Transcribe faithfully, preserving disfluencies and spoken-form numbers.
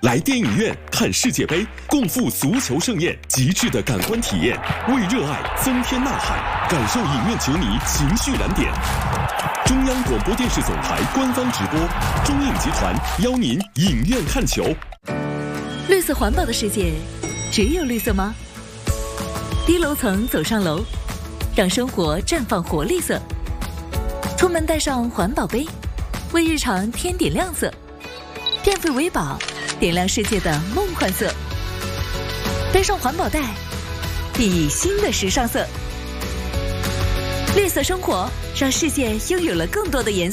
来电影院看世界杯，共赴足球盛宴，极致的感官体验，为热爱增添呐喊，感受影院球迷情绪燃点。中央广播电视总台官方直播，中影集团邀您影院看球。 绿色环保的世界，只有绿色吗？低楼层走上楼，让生活绽放活力色。出门带上环保杯，为日常添点亮色。变废为宝，点亮世界的梦幻色。带上环保袋，熠熠新的时尚色。绿色生活，让世界拥有了更多的颜色。